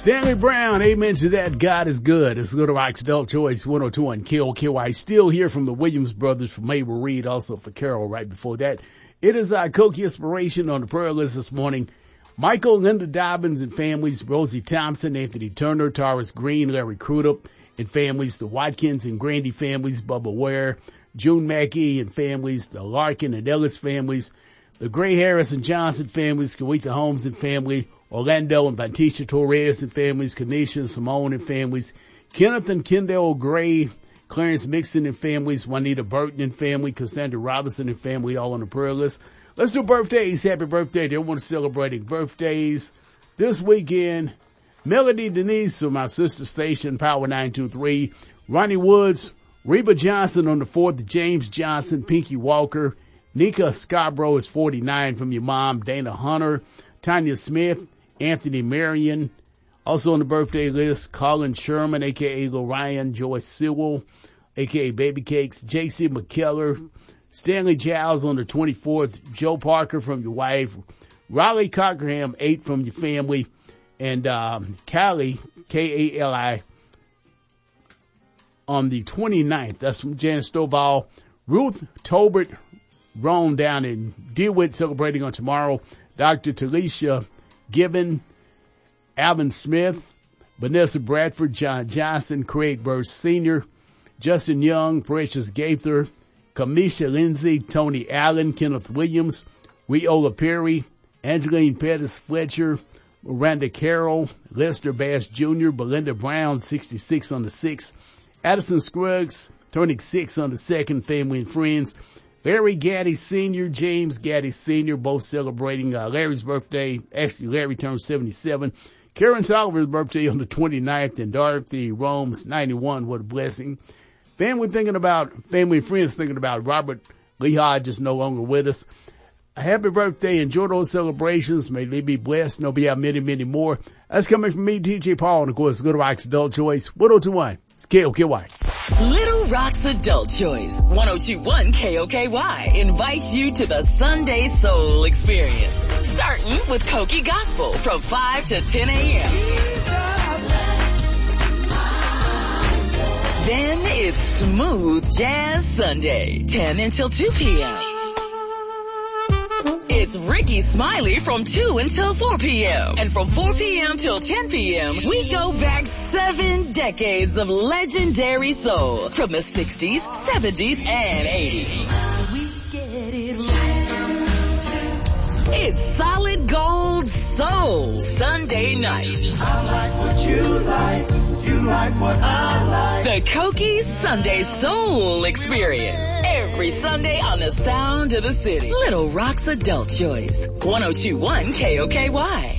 Stanley Brown, amen to that. God is good. It's Little Rock's Adult Choice 102 on KOKY. Still here from the Williams brothers, from Mabel Reed, also for Carol right before that. It is our Koki Inspiration on the prayer list this morning. Michael, Linda Dobbins and families, Rosie Thompson, Anthony Turner, Taurus Green, Larry Crudup and families, the Watkins and Grandy families, Bubba Ware, June Mackey and families, the Larkin and Ellis families, the Gray Harris and Johnson families, Kawita Holmes and family, Orlando and Batisha Torres and families, Kanisha and Simone and families, Kenneth and Kendall Gray, Clarence Mixon and families, Juanita Burton and family, Cassandra Robinson and family, all on the prayer list. Let's do birthdays. Happy birthday to everyone celebrating birthdays this weekend. Melody Denise from our sister station, Power 923. Ronnie Woods, Reba Johnson on the 4th, James Johnson, Pinky Walker. Nika Scarborough is 49 from your mom, Dana Hunter, Tanya Smith, Anthony Marion. Also on the birthday list, Colin Sherman, a.k.a. Lorian, Joyce Sewell, a.k.a. Baby Cakes, J.C. McKellar, Stanley Giles on the 24th, Joe Parker from your wife, Raleigh Cockerham, 8 from your family, and Callie, K-A-L-I, on the 29th. That's from Janice Stovall. Ruth Tolbert, Rome down in DeWitt, celebrating on tomorrow. Dr. Talisha Gibbon, Alvin Smith, Vanessa Bradford, John Johnson, Craig Burst Sr., Justin Young, Precious Gaither, Kamisha Lindsay, Tony Allen, Kenneth Williams, Riola Perry, Angeline Pettis Fletcher, Miranda Carroll, Lester Bass Jr., Belinda Brown, 66 on the 6th, Addison Scruggs, turning 6 on the 2nd, family and friends, Larry Gaddy Sr., James Gaddy Sr., both celebrating Larry's birthday. Actually, Larry turned 77. Karen Oliver's birthday on the 29th, and Dorothy Rome's 91. What a blessing. Family and friends thinking about Robert Lehigh, just no longer with us. A happy birthday. Enjoy those celebrations. May they be blessed. And there'll be many, many more. That's coming from me, DJ Paul, and of course, Little Rock's Adult Choice 102.1. It's KOKY. Little Rock's Adult Choice 102.1 KOKY invites you to the Sunday Soul Experience, starting with Koki Gospel from 5 to 10 a.m. Then it's Smooth Jazz Sunday, 10 until 2 p.m. It's Ricky Smiley from 2 until 4 p.m. And from 4 p.m. till 10 p.m., we go back 7 decades of legendary soul from the 60s, 70s, and 80s. We get it right. It's Solid Gold Soul Sunday night. I like what you like. You like what I like. The Koki Sunday Soul Experience. Every Sunday on the Sound of the City. Little Rock's Adult Choice 102.1 KOKY.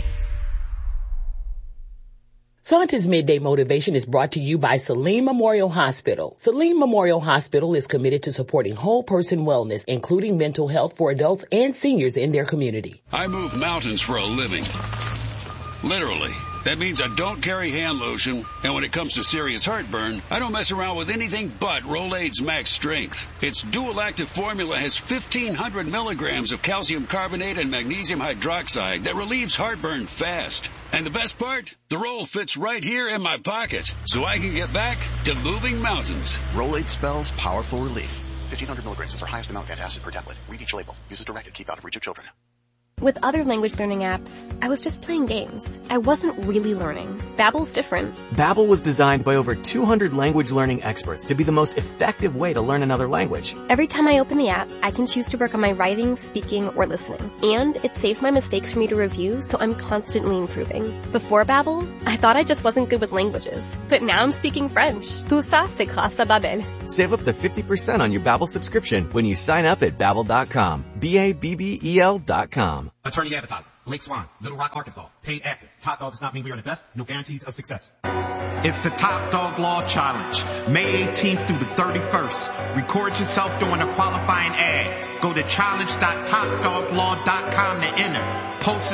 Santa's Midday Motivation is brought to you by Saline Memorial Hospital. Saline Memorial Hospital is committed to supporting whole person wellness, including mental health for adults and seniors in their community. I move mountains for a living. Literally. That means I don't carry hand lotion, and when it comes to serious heartburn, I don't mess around with anything but Rolaids Max Strength. Its dual-active formula has 1,500 milligrams of calcium carbonate and magnesium hydroxide that relieves heartburn fast. And the best part? The roll fits right here in my pocket, so I can get back to moving mountains. Rolaids spells powerful relief. 1,500 milligrams is our highest amount of antacid per tablet. Read each label. Use as directed. Keep out of reach of children. With other language learning apps, I was just playing games. I wasn't really learning. Babbel's different. Babbel was designed by over 200 language learning experts to be the most effective way to learn another language. Every time I open the app, I can choose to work on my writing, speaking, or listening. And it saves my mistakes for me to review, so I'm constantly improving. Before Babbel, I thought I just wasn't good with languages. But now I'm speaking French. Tout ça, c'est grâce à Babbel. Save up to 50% on your Babbel subscription when you sign up at Babbel.com. Babbel.com. Attorney advertising. Lake Swan, Little Rock, Arkansas. Paid active. Top Dog does not mean we are the best. No guarantees of success. It's the Top Dog Law Challenge, May 18th through the 31st. Record yourself doing a qualifying ad. Go to challenge.topdoglaw.com to enter. Post